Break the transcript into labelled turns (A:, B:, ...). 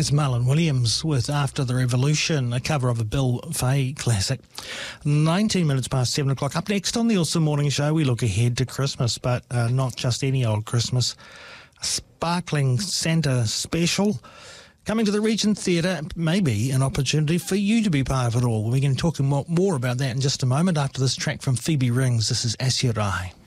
A: It's Marlon Williams with After the Revolution, a cover of a Bill Fay classic. 19 minutes past 7 o'clock. Up next on the Awesome Morning Show, we look ahead to Christmas, but not just any old Christmas. A sparkling Santa special coming to the Regent Theatre, maybe an opportunity for you to be part of it all. We're going to talk more about that in just a moment after this track from Phoebe Rings. This is Asirai.